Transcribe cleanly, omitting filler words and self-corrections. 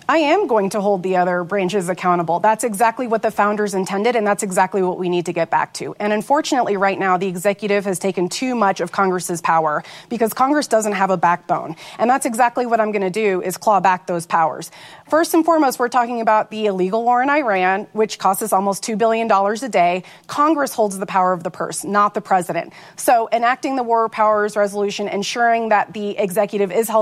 I am going to hold the other branches accountable. That's exactly what the founders intended, and that's exactly what we need to get back to. And unfortunately, right now, the executive has taken too much of Congress's power because Congress doesn't have a backbone. And that's exactly what I'm going to do, is claw back those powers. First and foremost, we're talking about the illegal war in Iran, which costs us almost $2 billion a day. Congress holds the power of the purse, not the president. So enacting the War Powers Resolution, ensuring that the executive is held